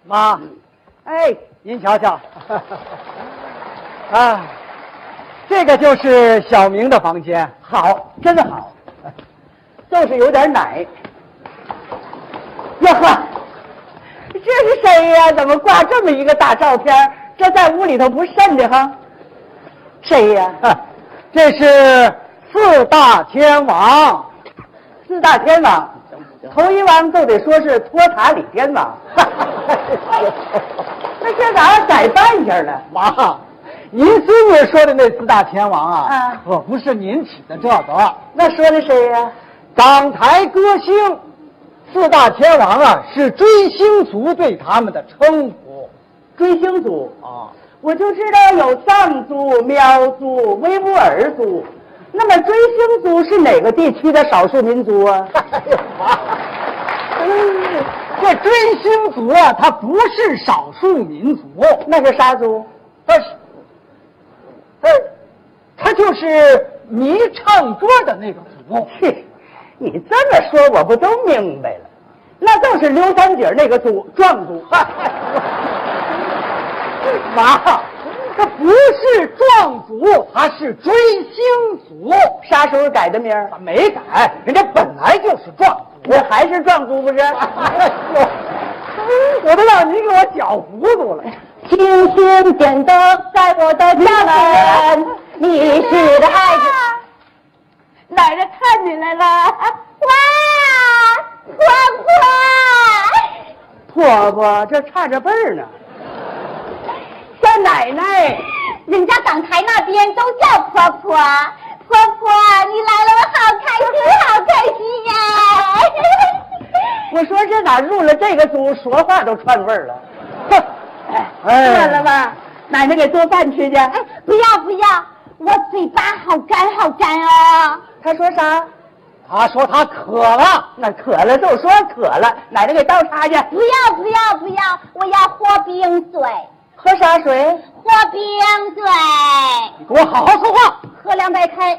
妈， 哎， 您瞧瞧，啊，这个就是小明的房间。 好，真好，就是有点奶。呀呵，这是谁呀？怎么挂这么一个大照片？这在屋里头不瘆得慌？谁呀？ 这是四大天王。 四大天王，头一王都得说是托塔李天王。那这咋改半下了？ 妈，您孙女说的那四大天王啊可不是您起的这个。 那说的谁呀？ 港台歌星。四大天王啊，是追星族对他们的称呼。 追星族啊， 我就知道有藏族、苗族、维吾尔族。那么追星族是哪个地区的少数民族啊？ 这追星族啊，它不是少数民族， 那是啥族？ 它就是迷唱歌的那个族。 切，你这么说我不都明白了？那就是刘三姐那个族，壮族。 妈，它不是壮族，它是追星族。 啥时候改的名儿？ 没改，人家本来就是壮族。 我还是壮族不是？ 我都让你给我搅糊涂了。 星星点灯在我的家门，你是的孩子。 奶奶看你来了，哇，婆婆婆，这差着辈儿呢。小奶奶， 人家港台那边都叫婆婆，婆婆你来了，我好开心，好开心呀！ 我说这咋入了这个族，说话都串味儿了。哼，算了吧，奶奶给做饭吃去。 哎，不要不要，我嘴巴好干好干哦。 他说啥？ 他说他渴了。 那渴了就说渴了，奶奶给倒茶去。 不要不要不要，我要喝冰水。 喝啥水？ 喝冰水。 你给我好好说话。 喝2白开。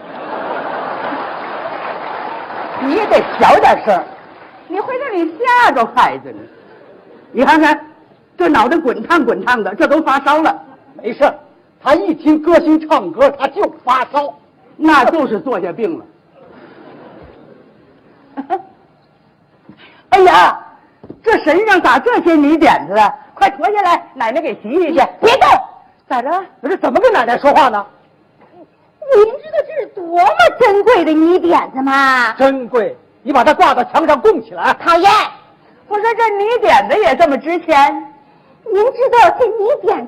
你也得小点声，你会让你吓着孩子呢。你看看，这脑袋滚烫滚烫的，这都发烧了。 没事，他一听歌星唱歌他就发烧， 那就是坐下病了。哎呀，这身上咋这些泥点子啊？快脱下来，奶奶给洗洗去。 别动！ 咋着？ 不是怎么跟奶奶说话呢？ 您知道这是多么珍贵的泥点子吗？ 珍贵，你把它挂到墙上供起来。 讨厌！ 我说这泥点子也这么值钱？ 您知道这泥点